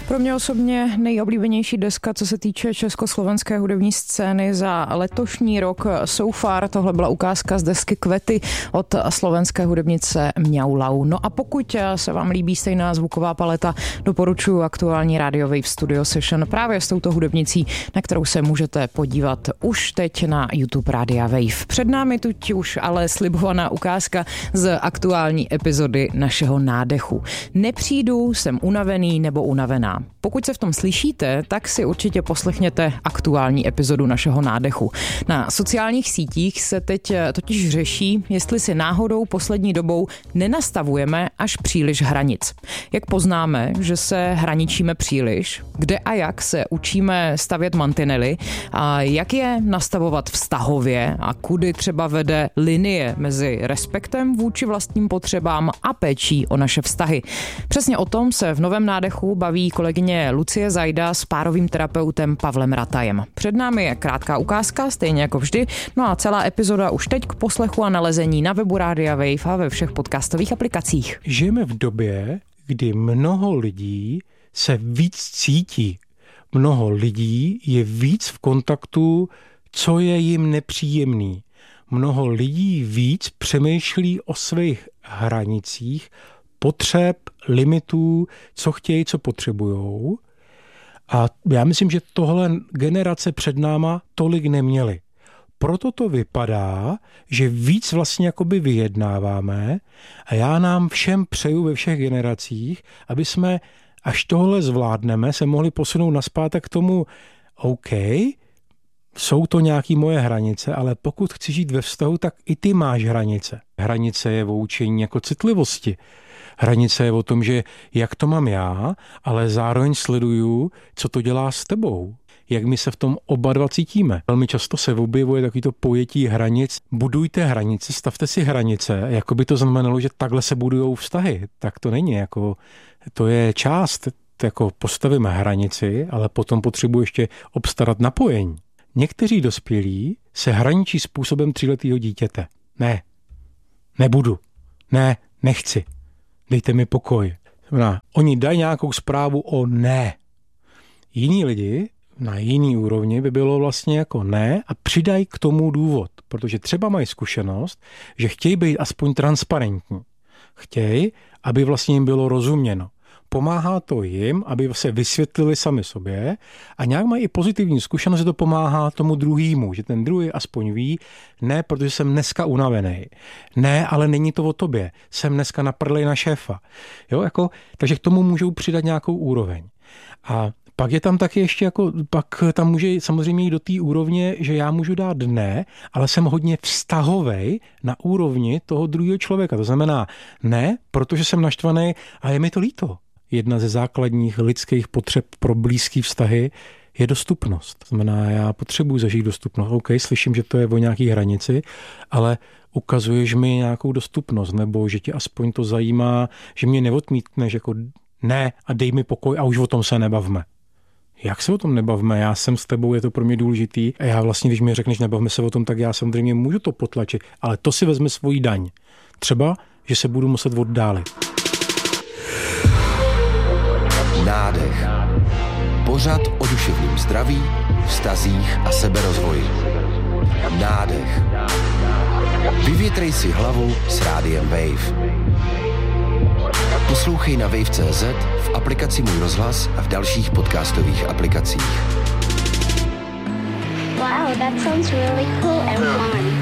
Pro mě osobně nejoblíbenější deska, co se týče československé hudební scény za letošní rok So Far. Tohle byla ukázka z desky Kvety od slovenské hudebnice Mňaulau. No a pokud se vám líbí stejná zvuková paleta, doporučuji aktuální Radio Wave Studio Session právě s touto hudebnicí, na kterou se můžete podívat už teď na YouTube Rádia Wave. Před námi tuď už ale slibovaná ukázka z aktuální epizody našeho nádechu. Nepřijdu, jsem unavený nebo unavená. Pokud se v tom slyšíte, tak si určitě poslechněte aktuální epizodu našeho nádechu. Na sociálních sítích se teď totiž řeší, jestli si náhodou poslední dobou nenastavujeme až příliš hranic. Jak poznáme, že se hraničíme příliš, kde a jak se učíme stavět mantinely a jak je nastavovat vztahově a kudy třeba vede linie mezi respektem vůči vlastním potřebám a péčí o naše vztahy. Přesně o tom se v novém nádechu baví kolegyně Lucie Zajda s párovým terapeutem Pavlem Ratajem. Před námi je krátká ukázka, stejně jako vždy, no a celá epizoda už teď k poslechu a nalezení na webu Rádia Wave a ve všech podcastových aplikacích. Žijeme v době, kdy mnoho lidí se víc cítí. Mnoho lidí je víc v kontaktu, co je jim nepříjemný. Mnoho lidí víc přemýšlí o svých hranicích, potřeb, limitů, co chtějí, co potřebujou. A já myslím, že tohle generace před náma tolik neměly. Proto to vypadá, že víc vlastně jakoby vyjednáváme a já nám všem přeju ve všech generacích, aby jsme, až tohle zvládneme, se mohli posunout nazpátek k tomu, OK, jsou to nějaké moje hranice, ale pokud chci žít ve vztahu, tak i ty máš hranice. Hranice je o učení jako citlivosti. Hranice je o tom, že jak to mám já, ale zároveň sleduju, co to dělá s tebou. Jak my se v tom oba dva cítíme. Velmi často se objevuje takovýto pojetí hranic. Budujte hranice, stavte si hranice, jako by to znamenalo, že takhle se budujou vztahy. Tak to není, jako to je část, jako postavíme hranici, ale potom potřebuji ještě obstarat napojení. Někteří dospělí se hraničí způsobem 3letého dítěte. Ne, nebudu, ne, nechci, dejte mi pokoj. Oni dají nějakou zprávu o ne. Jiní lidi na jiný úrovni by bylo vlastně jako ne a přidají k tomu důvod, protože třeba mají zkušenost, že chtějí být aspoň transparentní. Chtějí, aby vlastně jim bylo rozuměno. Pomáhá to jim, aby se vysvětlili sami sobě a nějak mají i pozitivní zkušenost, že to pomáhá tomu druhému, že ten druhý aspoň ví, ne, protože jsem dneska unavený. Ne, ale není to o tobě. Jsem dneska naprdlej na šéfa. Jo, jako, takže k tomu můžou přidat nějakou úroveň. A pak je tam taky ještě pak tam může samozřejmě jít do té úrovně, že já můžu dát ne, ale jsem hodně vztahovej na úrovni toho druhého člověka. To znamená ne, protože jsem naštvaný a je mi to líto. Jedna ze základních lidských potřeb pro blízký vztahy je dostupnost. To znamená, já potřebuji zažít dostupnost. OK, slyším, že to je o nějaký hranici, ale ukazuješ mi nějakou dostupnost, nebo že tě aspoň to zajímá, že mě neodmítneš jako ne a dej mi pokoj a už o tom se nebavme. Jak se o tom nebavme? Já jsem s tebou, je to pro mě důležitý a já vlastně, když mi řekneš nebavme se o tom, tak já samozřejmě můžu to potlačit, ale to si vezme svoji daň. Třeba, že se budu muset oddálit. Nádech. Pořad o duševním zdraví, vztazích a seberozvoji. Nádech. Vyvětrej si hlavu s Rádiem Wave. Poslouchej na wave.cz, v aplikaci Můj rozhlas a v dalších podcastových aplikacích. Wow, that sounds really cool and fun.